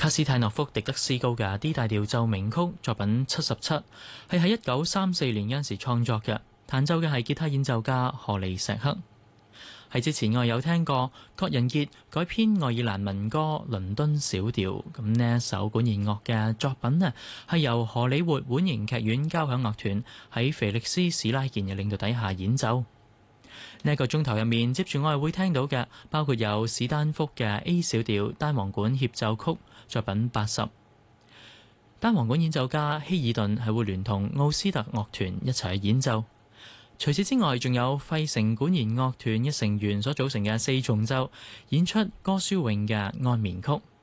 卡斯泰諾夫狄德斯高嘅 D 大調奏鳴曲作品77，係喺1934年嗰陣時創作嘅，彈奏嘅係吉他演奏家荷利石克。喺之前我有聽過郭仁傑改編愛爾蘭民歌《倫敦小調》，咁呢一首管弦樂嘅作品呢，係由荷里活碗形劇院交響樂團喺肥力斯史拉健嘅領導底下演奏。呢一個鐘頭入面，接住我係會聽到嘅，包括有史丹福嘅 A 小調單簧管協奏曲作品80，單簧管演奏家希爾頓係會聯同奧斯特樂團一齊演奏。除此之外，仲有費城管弦樂團一成員所組成嘅4重奏演出哥舒穎嘅安眠曲。